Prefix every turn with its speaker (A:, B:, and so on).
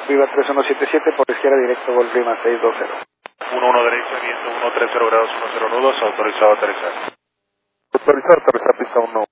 A: Viva 3177, por izquierda directo, Golf Lima 620.
B: 11 derecho, viento 130 grados 10 nudos, autorizado a aterrizar.
C: Autorizado a aterrizar pista 1